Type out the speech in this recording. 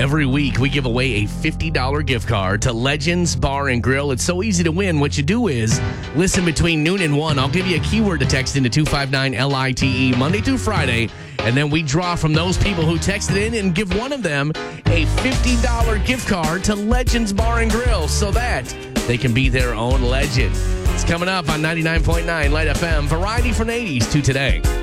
Every week, we give away a $50 gift card to Legends Bar and Grill. It's so easy to win. What you do is listen between noon and 1. I'll give you a keyword to text into 259-LITE Monday through Friday. And then we draw from those people who texted in and give one of them a $50 gift card to Legends Bar and Grill so that they can be their own legend. It's coming up on 99.9 Light FM. Variety from the 80s to today.